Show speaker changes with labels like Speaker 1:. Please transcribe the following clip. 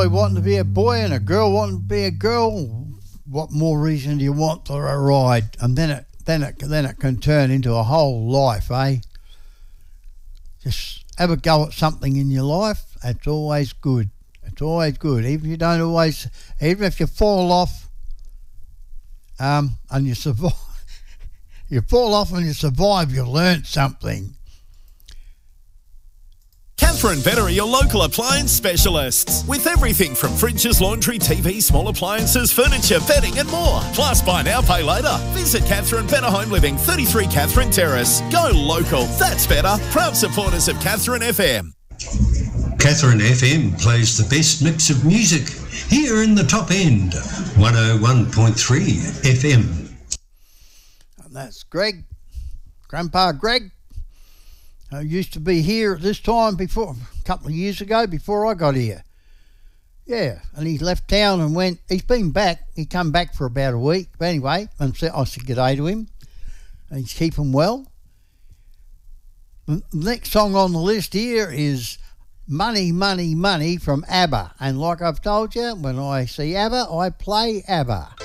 Speaker 1: boy wanting to be a boy and a girl wanting to be a girl, what more reason do you want for a ride? And then it can turn into a whole life, eh? Just have a go at something in your life. It's always good. It's always good. Even if you fall off, and you survive, you fall off and you survive, you learnt something.
Speaker 2: Catherine Better are your local appliance specialists. With everything from fridges, laundry, TV, small appliances, furniture, bedding and more. Plus, buy now, pay later. Visit Catherine Better Home Living, 33 Catherine Terrace. Go local. That's better. Proud supporters of Catherine FM.
Speaker 3: Catherine FM plays the best mix of music here in the top end, 101.3 FM.
Speaker 1: And that's Greg, Grandpa Greg. Used to be here at this time before, a couple of years ago, before I got here. Yeah, and he left town and went, he's been back, he come back for about a week. But anyway, I said g'day to him, and he's keeping well. The next song on the list here is Money, Money, Money from ABBA. And like I've told you, when I see ABBA, I play ABBA.